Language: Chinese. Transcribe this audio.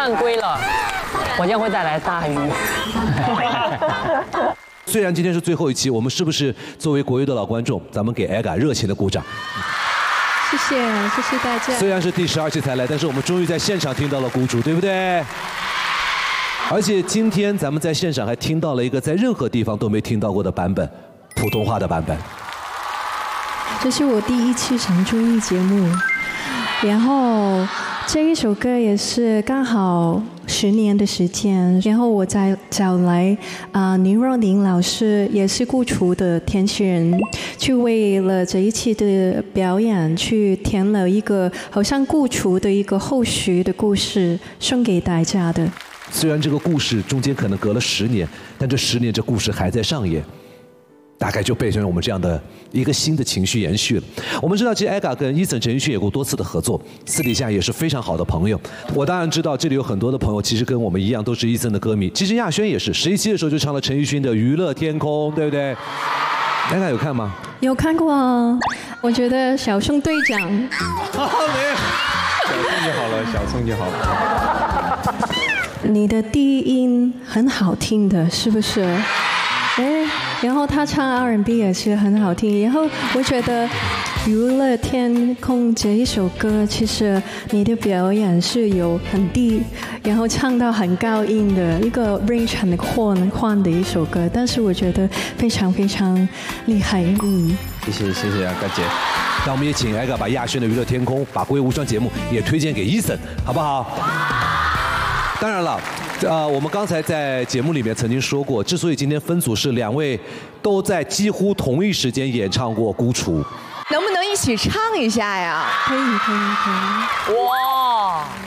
犯规了，我将会带来大鱼。 虽然今天是最后一期，我们是不是作为国乐的老观众，咱们给 AGA 热情的鼓掌？ 谢谢大家。 虽然是第12期才来，但是我们终于在现场听到了鼓主，对不对？而且今天咱们在现场还听到了一个在任何地方都没听到过的版本，普通话的版本。 这是我第一期上综艺节目，然后这一首歌也是刚好10年的时间，然后我再找来林若宁老师，也是顾厨的填词人，去为了这一期的表演去填了一个好像顾厨的一个后续的故事，送给大家的。 虽然这个故事中间可能隔了10年，但这10年这故事还在上演。大概就变成我们这样的一个新的情绪延续了。我们知道，其实 AGA 跟Eason陈奕迅有过多次的合作，私底下也是非常好的朋友。我当然知道，这里有很多的朋友其实跟我们一样都是Eason的歌迷。其实亚轩也是11期的时候就唱了陈奕迅的《娱乐天空》，对不对？AGA 有看吗？ 有看过啊，我觉得小宋队长。 没有，小宋就好了，小宋就好了。 你的低音很好听的，是不是？哎，然后他唱 R&B 也是很好听。然后我觉得《娱乐天空》这一首歌，其实你的表演是有很低，然后唱到很高音的一个 range 很宽的一首歌，但是我觉得非常非常厉害。 谢谢啊，大姐。 那我们也请 AGA 把亚轩的《娱乐天空》把国乐无双节目也推荐给Eason，好不好？当然了。我们刚才在节目里面曾经说过，之所以今天分组是2位都在几乎同一时间演唱过《孤雏》， 能不能一起唱一下呀？ 可以。 哇！